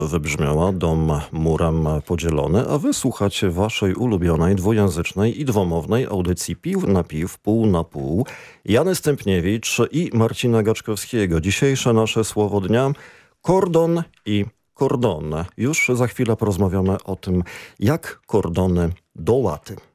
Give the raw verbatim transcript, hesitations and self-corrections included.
Wybrzmiała Dom murem podzielony, a wy słuchacie waszej ulubionej dwujęzycznej i dwomownej audycji Pił na Piw, Pół na Pół. Jany Stępniewicz i Marcina Gaczkowskiego. Dzisiejsze nasze słowo dnia: kordon i kordon. Już za chwilę porozmawiamy o tym, jak kordony do łaty.